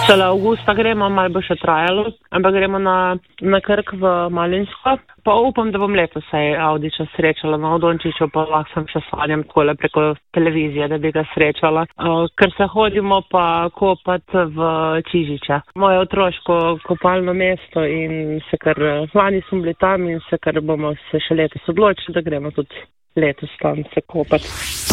Šele avgusta gremo, malo bo še trajalo, ampak gremo na Krk v Malinsko. Pa upam, da bom letos Avdića srečala, v Dončiću pa lahko sem še sanjam takole preko televizije, da bi ga srečala. Ker se hodimo pa kopat v Čižića, moje otroško kopalno mesto in se kar, lani smo bili tam in se kar bomo se še letos odločili, da gremo tudi letos tam se kopati.